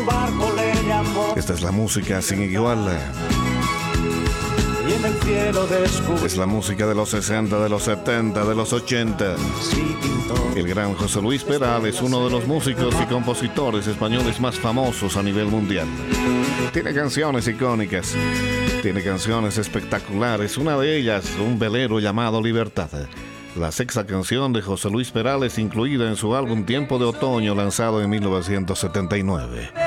barco le llamó. Esta es la música sin igual. Y en el cielo descubrió. Es la música de los 60, de los 70, de los 80. Sí, pintó. El gran José Luis Perales, uno de los músicos y compositores españoles más famosos a nivel mundial. Tiene canciones icónicas, tiene canciones espectaculares. Una de ellas, un velero llamado Libertad. La sexta canción de José Luis Perales, incluida en su álbum Tiempo de Otoño, lanzado en 1979.